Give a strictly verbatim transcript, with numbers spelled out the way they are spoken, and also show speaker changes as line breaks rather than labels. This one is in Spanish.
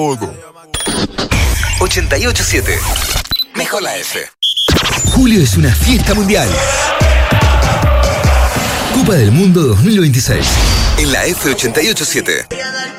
ochenta y ocho siete. Mejor la F.
Julio es una fiesta mundial. Copa del Mundo dos mil veintiséis.
En la F ochenta y ocho siete.